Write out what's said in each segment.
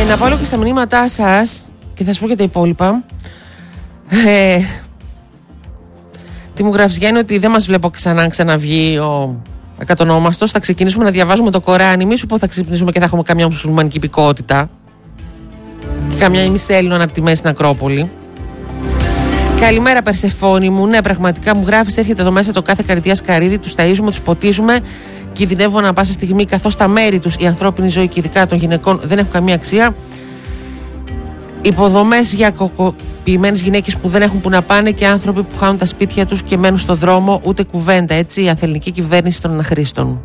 Να πάω και στα μηνύματά σας και θα σας πω και τα υπόλοιπα. Τι μου γράφεις, Γιάννη, ότι δεν μας βλέπω ξαναβγεί ο ακατονόμαστος. Θα ξεκινήσουμε να διαβάζουμε το Κοράνι. Μη σου πω θα ξυπνήσουμε και θα έχουμε καμιά μουσουλμανική υπηκότητα και καμιά ημισέλληνο αναπτυμμένη στην Ακρόπολη. Καλημέρα, Περσεφόνη μου. Ναι, πραγματικά μου γράφεις, έρχεται εδώ μέσα το κάθε καρδιά σκαρίδι, τους ταΐζουμε, τους ποτίζουμε. Κινδυνεύουν ανα πάσα στιγμή, καθώς τα μέρη τους, η ανθρώπινη ζωή και ειδικά των γυναικών, δεν έχουν καμία αξία. Υποδομές για κακοποιημένες γυναίκες που δεν έχουν που να πάνε και άνθρωποι που χάνουν τα σπίτια τους και μένουν στο δρόμο, ούτε κουβέντα, έτσι, η ανθεληνική κυβέρνηση των αναχρήστων.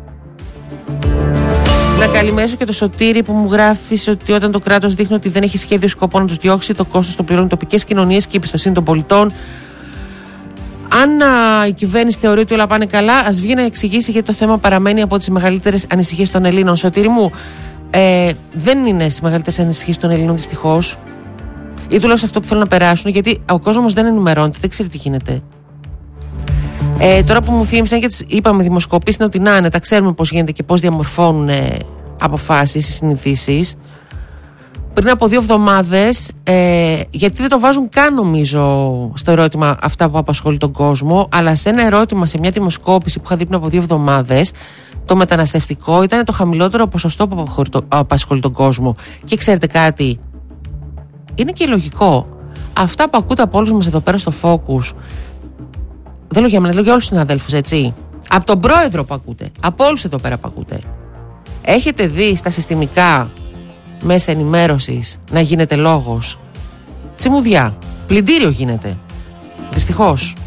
Να καλημέσω και το Σωτήρι που μου γράφει ότι όταν το κράτος δείχνει ότι δεν έχει σχέδιο σκοπό να τους διώξει, το κόστος το πληρώνουν τοπικές κοινωνίες και η εμπιστοσύνη των πολιτών. Αν η κυβέρνηση θεωρεί ότι όλα πάνε καλά, ας βγει να εξηγήσει γιατί το θέμα παραμένει από τις μεγαλύτερες ανησυχίες των Ελλήνων. Σωτήρι μου, δεν είναι στις μεγαλύτερες ανησυχίες των Ελλήνων, δυστυχώς. Ή τουλάχιστον αυτό που θέλουν να περάσουν, γιατί ο κόσμος δεν ενημερώνεται, δεν ξέρει τι γίνεται. Τώρα που μου θύμισαν και τις είπαμε δημοσκοπήσεις, είναι ότι να είναι, τα ξέρουμε πώς γίνεται και πώς διαμορφώνουν αποφάσεις, συνηθίσεις. Πριν από 2 εβδομάδες, γιατί δεν το βάζουν καν νομίζω στο ερώτημα αυτά που απασχολεί τον κόσμο, αλλά σε ένα ερώτημα, σε μια δημοσκόπηση που είχα δει πριν από 2 εβδομάδες, το μεταναστευτικό ήταν το χαμηλότερο ποσοστό που απασχολεί τον κόσμο. Και ξέρετε κάτι, είναι και λογικό. Αυτά που ακούτε από όλους μας εδώ πέρα στο Focus, δεν λέω για μένα, λέω για όλους τους συναδέλφους, έτσι. Από τον πρόεδρο που ακούτε, από όλους εδώ πέρα που ακούτε. Έχετε δει στα συστημικά μέσα ενημέρωσης να γίνεται λόγος? Τσιμουδιά, πλυντήριο γίνεται. Δυστυχώς.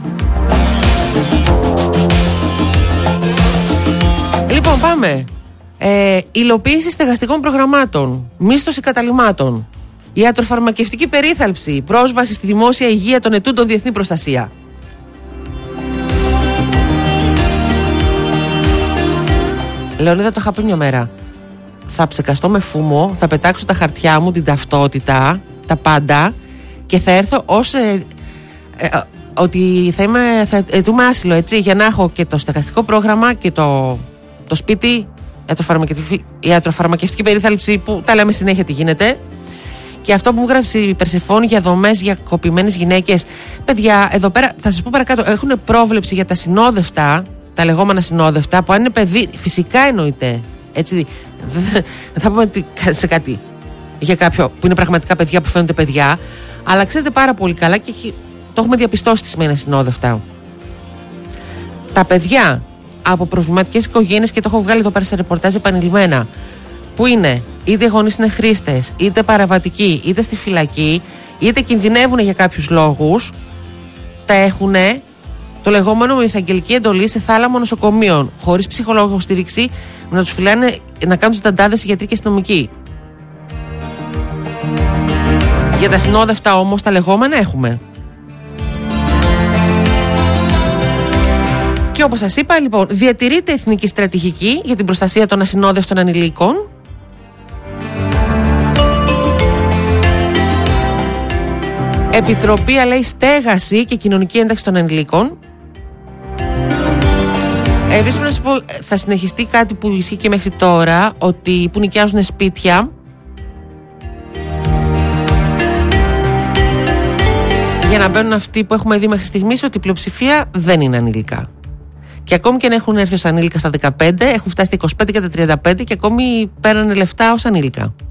Λοιπόν, πάμε. Υλοποίηση στεγαστικών προγραμμάτων, μίσθωση καταλυμάτων, ιατροφαρμακευτική περίθαλψη, πρόσβαση στη δημόσια υγεία των ετούντων διεθνή προστασία. Λεωνίδα, το είχα πει μια μέρα. Θα ψεκαστώ με φούμο, θα πετάξω τα χαρτιά μου, την ταυτότητα, τα πάντα και θα έρθω ως ότι θα αιτούμε άσυλο, έτσι, για να έχω και το στεγαστικό πρόγραμμα και το σπίτι, ιατροφαρμακευτική περίθαλψη που τα λέμε συνέχεια τι γίνεται. Και αυτό που μου γράψει η Περσεφόνη για δομές για κακοποιημένες γυναίκες. Παιδιά, εδώ πέρα θα σας πω παρακάτω, έχουν πρόβλεψη για τα συνόδευτα, τα λεγόμενα συνόδευτα, που αν είναι παιδί, φυσικά εννοείται. Έτσι, δεν θα πούμε σε κάτι για κάποιο που είναι πραγματικά παιδιά που φαίνονται παιδιά, αλλά ξέρετε πάρα πολύ καλά και το έχουμε διαπιστώσει τι σημαίνει συνόδευτα. Τα παιδιά από προβληματικές οικογένειες, και το έχω βγάλει εδώ πέρα σε ρεπορτάζ επανειλημμένα, που είναι είτε οι γονείς είναι χρήστες, είτε παραβατικοί, είτε στη φυλακή, είτε κινδυνεύουν για κάποιους λόγους, τα έχουν το λεγόμενο με εισαγγελική εντολή σε θάλαμο νοσοκομείων, χωρίς ψυχολόγο στήριξη, να τους φυλάνε να κάνουν ταντάδες οι γιατροί και αστυνομικοί. Για τα συνόδευτα όμως, τα λεγόμενα έχουμε. Και όπως σας είπα, λοιπόν, διατηρείται εθνική στρατηγική για την προστασία των ασυνόδευτων ανηλίκων. Επιτροπή, λέει, στέγαση και κοινωνική ένταξη των ανηλίκων. Επίσης πρέπει να σας πω, θα συνεχιστεί κάτι που ισχύει και μέχρι τώρα, ότι που νοικιάζουν σπίτια για να μπαίνουν αυτοί που έχουμε δει μέχρι στιγμής, ότι η πλειοψηφία δεν είναι ανήλικα. Και ακόμη και αν έχουν έρθει ως ανήλικα στα 15, έχουν φτάσει στα 25 και τα 35 και ακόμη παίρνουν λεφτά ως ανήλικα.